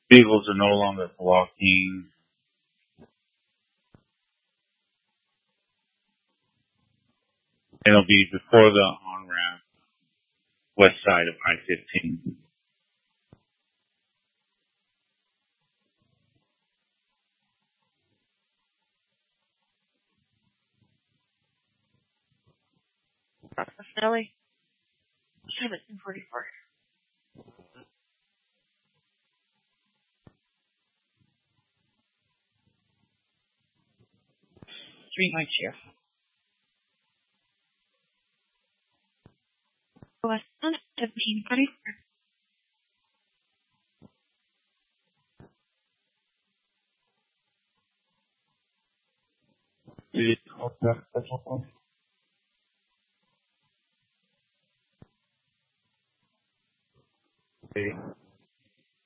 Vehicles are no longer blocking. It'll be before the on-ramp, west side of I-15. Nelly. 1744. 3 mics here. West 1744. Okay.